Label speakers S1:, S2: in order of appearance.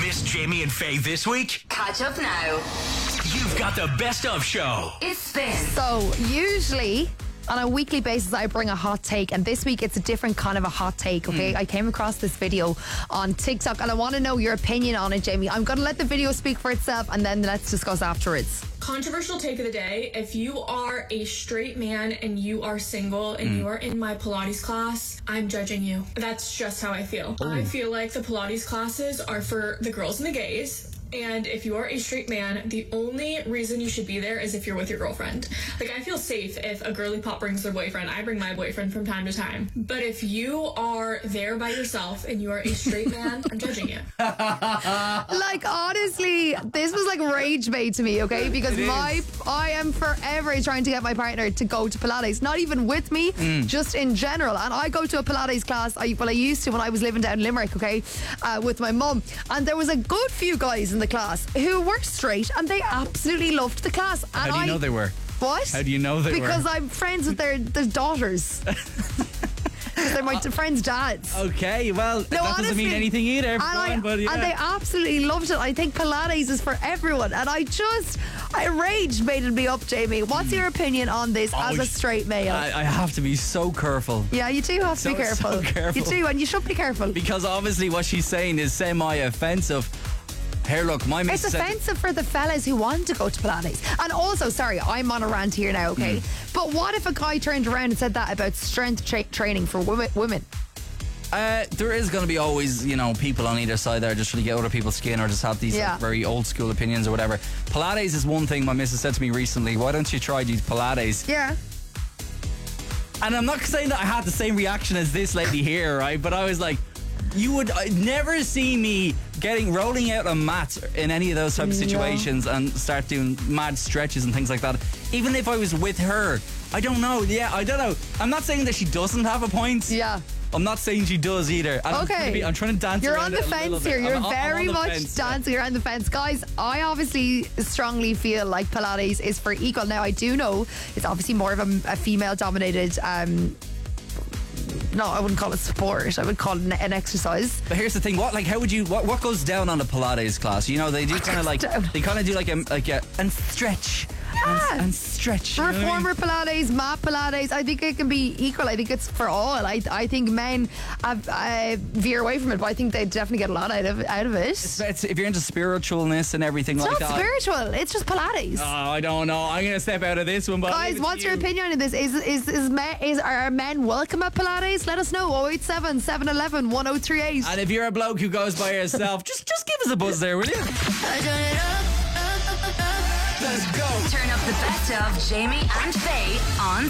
S1: Missed Jamie and Faye this week?
S2: Catch up now.
S1: You've got the best of show.
S2: It's Spin.
S3: So, usually on a weekly basis, I bring a hot take, and this week it's a different kind of a hot take, okay? I came across this video on TikTok, and I want to know your opinion on it, Jamie. I'm going to let the video speak for itself, and then let's discuss afterwards.
S4: Controversial take of the day. If you are a straight man and you are single and you are in my Pilates class, I'm judging you. That's just how I feel. I feel like the Pilates classes are for the girls and the gays. And if you are a straight man, the only reason you should be there is if you're with your girlfriend. Like, I feel safe if a girly pop brings their boyfriend. I bring my boyfriend from time to time. But if you are there by yourself and you are a straight man, I'm judging you.
S3: Like, honestly, this was like rage bait to me, okay? Because I am forever trying to get my partner to go to Pilates. Not even with me, just in general. And I go to a Pilates class, I used to when I was living down in Limerick, okay, with my mum. And there was a good few guys in the class who were straight, and they absolutely loved the class. And
S5: How do you know they were?
S3: What?
S5: How do you know they were?
S3: Because I'm friends with their daughters. They're my friends' dads.
S5: Okay, well, that doesn't mean anything either.
S3: And they absolutely loved it. I think Pilates is for everyone. And rage made me up, Jamie. What's your opinion on this as a straight male?
S5: I have to be so careful.
S3: Yeah, you do have to be careful.
S5: So careful.
S3: You do, and you should be careful.
S5: Because obviously what she's saying is semi-offensive. Here, look, my missus
S3: It's offensive for the fellas who want to go to Pilates. And also, sorry, I'm on a rant here now, okay? But what if a guy turned around and said that about strength training for women?
S5: There is going to be always, people on either side there just trying to get other people's skin or just have these very old school opinions or whatever. Pilates is one thing my missus said to me recently. Why don't you try these Pilates?
S3: Yeah.
S5: And I'm not saying that I had the same reaction as this lady here, right? But I was like, you would never see me rolling out a mat in any of those type of situations and start doing mad stretches and things like that. Even if I was with her, I don't know. Yeah, I don't know. I'm not saying that she doesn't have a point.
S3: Yeah.
S5: I'm not saying she does either. And
S3: okay.
S5: I'm trying to dance
S3: You're
S5: around
S3: on the fence here. You're very much dancing around the fence. Guys, I obviously strongly feel like Pilates is for equal. Now, I do know it's obviously more of a female-dominated no, I wouldn't call it sport. I would call it an exercise.
S5: But here's the thing: what goes down on a Pilates class? You know, they do kind of like do like a and stretch. And stretch.
S3: Reformer Pilates, mat Pilates. I think it can be equal. I think it's for all. I think men veer away from it, but I think they definitely get a lot out of it.
S5: It's if you're into spiritualness and everything like that.
S3: It's not spiritual. It's just Pilates.
S5: Oh, I don't know. I'm gonna step out of this one. But
S3: guys, what's your opinion on this? Are men welcome at Pilates? Let us know. 087 711 1038.
S5: And if you're a bloke who goes by yourself, just give us a buzz there, will you?
S1: Let's go.
S2: Turn up the best of Jamie and Faye on